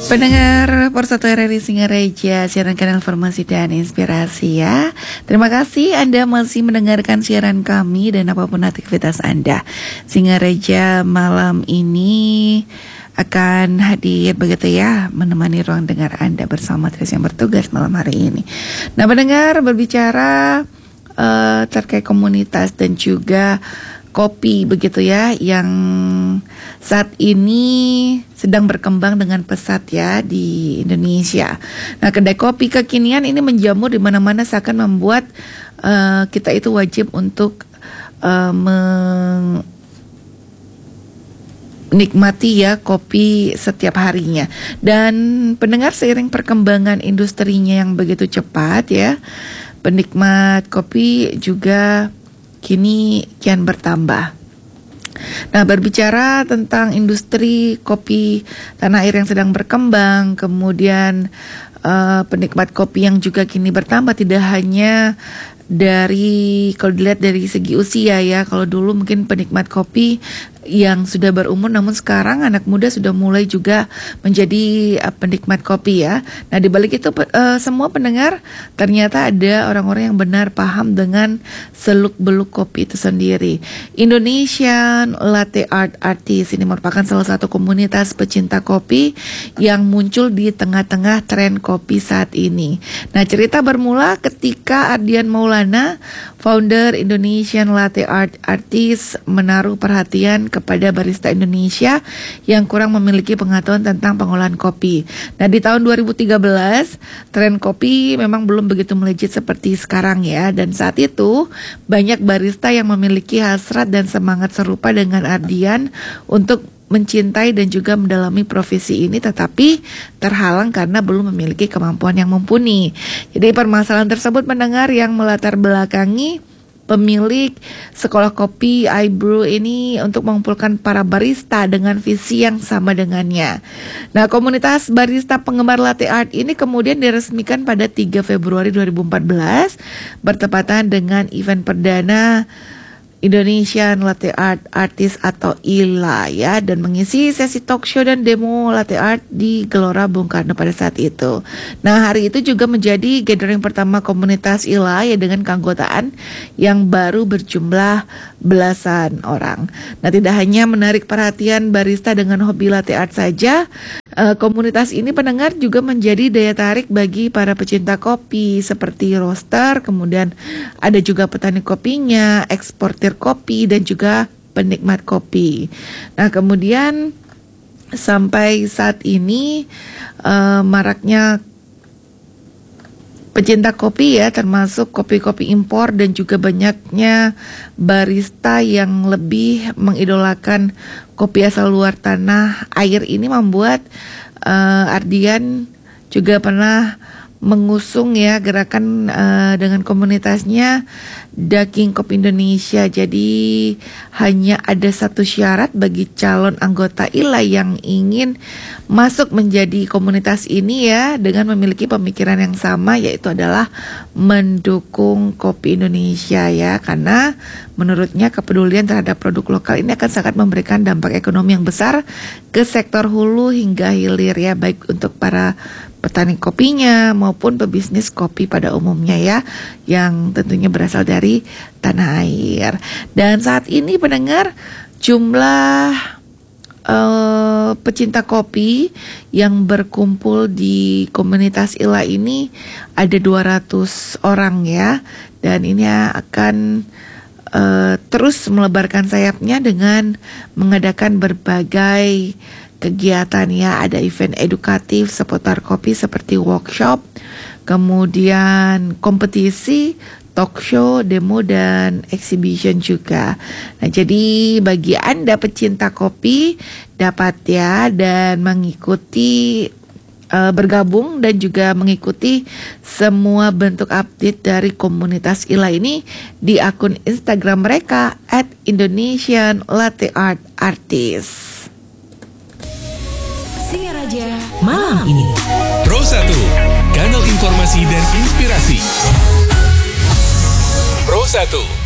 Pendengar Persatu RRI Singareja, siaran kanal informasi dan inspirasi ya. Terima kasih Anda masih mendengarkan siaran kami dan apapun aktivitas Anda. Singareja malam ini akan hadir begitu ya, menemani ruang dengar Anda bersama Tris yang bertugas malam hari ini. Nah, pendengar berbicara terkait komunitas dan juga kopi begitu ya, yang saat ini sedang berkembang dengan pesat ya di Indonesia. Nah, kedai kopi kekinian ini menjamur di mana-mana seakan membuat kita itu wajib untuk menikmati ya kopi setiap harinya. Dan pendengar, seiring perkembangan industrinya yang begitu cepat ya, penikmat kopi juga kini kian bertambah. Nah, berbicara tentang industri kopi tanah air yang sedang berkembang, kemudian penikmat kopi yang juga kini bertambah, tidak hanya dari, kalau dilihat dari segi usia ya, kalau dulu mungkin penikmat kopi yang sudah berumur, namun sekarang anak muda sudah mulai juga menjadi penikmat kopi ya. Nah, di balik itu semua pendengar, ternyata ada orang-orang yang benar paham dengan seluk-beluk kopi itu sendiri. Indonesian Latte Art Artist ini merupakan salah satu komunitas pecinta kopi yang muncul di tengah-tengah tren kopi saat ini. Nah, cerita bermula ketika Ardian Maulana, founder Indonesian Latte Art Artist, menaruh perhatian kepada barista Indonesia yang kurang memiliki pengetahuan tentang pengolahan kopi. Nah, di tahun 2013, tren kopi memang belum begitu melejit seperti sekarang ya. Dan saat itu, banyak barista yang memiliki hasrat dan semangat serupa dengan Ardian untuk mencintai dan juga mendalami profesi ini, tetapi terhalang karena belum memiliki kemampuan yang mumpuni. Jadi permasalahan tersebut, pendengar, yang melatar belakangi pemilik sekolah kopi iBrew ini untuk mengumpulkan para barista dengan visi yang sama dengannya. Nah, komunitas barista penggemar latte art ini kemudian diresmikan pada 3 Februari 2014 bertepatan dengan event perdana Indonesian Latte Art Artist atau ILA ya, dan mengisi sesi talk show dan demo latte art di Gelora Bung Karno pada saat itu. Nah, hari itu juga menjadi gathering pertama komunitas ILA ya, dengan keanggotaan yang baru berjumlah belasan orang. Nah, tidak hanya menarik perhatian barista dengan hobi latte art saja, komunitas ini, pendengar, juga menjadi daya tarik bagi para pecinta kopi seperti roaster, kemudian ada juga petani kopinya, eksportir kopi, dan juga penikmat kopi. Nah, kemudian sampai saat ini maraknya pecinta kopi ya, termasuk kopi-kopi impor dan juga banyaknya barista yang lebih mengidolakan kopi asal luar tanah air ini membuat Ardian juga pernah mengusung ya gerakan dengan komunitasnya Daging Kopi Indonesia. Jadi hanya ada satu syarat bagi calon anggota ILA yang ingin masuk menjadi komunitas ini ya, dengan memiliki pemikiran yang sama, yaitu adalah mendukung kopi Indonesia ya, karena menurutnya kepedulian terhadap produk lokal ini akan sangat memberikan dampak ekonomi yang besar ke sektor hulu hingga hilir ya, baik untuk para petani kopinya maupun pebisnis kopi pada umumnya ya, yang tentunya berasal dari tanah air. Dan saat ini, pendengar, jumlah pecinta kopi yang berkumpul di komunitas ILA ini ada 200 orang ya, dan ini akan terus melebarkan sayapnya dengan mengadakan berbagai kegiatan ya. Ada event edukatif seputar kopi seperti workshop, kemudian kompetisi, talk show, demo, dan exhibition juga. Nah, jadi bagi Anda pecinta kopi dapat ya dan mengikuti bergabung dan juga mengikuti semua bentuk update dari komunitas ILA ini di akun Instagram mereka @Indonesian Latte Art Artist. Singaraja malam ini. Pro 1, kanal informasi dan inspirasi. Pro 1.